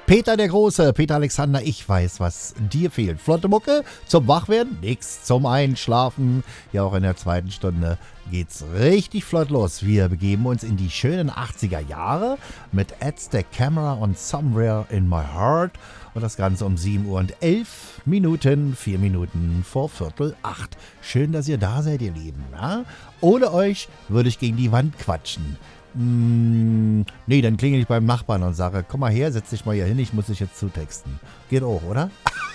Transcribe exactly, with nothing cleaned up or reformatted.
Peter der Große, Peter Alexander, ich weiß, was dir fehlt. Flotte Mucke zum Wachwerden, nix zum Einschlafen. Ja, auch in der zweiten Stunde geht's richtig flott los. Wir begeben uns in die schönen achtziger Jahre mit Aztec Camera und Somewhere in My Heart. Und das Ganze um sieben Uhr und elf Minuten, vier Minuten vor Viertel acht. Schön, dass ihr da seid, ihr Lieben. Ja? Ohne euch würde ich gegen die Wand quatschen. Mm, nee, dann klingel ich beim Nachbarn und sage, komm mal her, setz dich mal hier hin, ich muss dich jetzt zutexten. Geht auch, oder?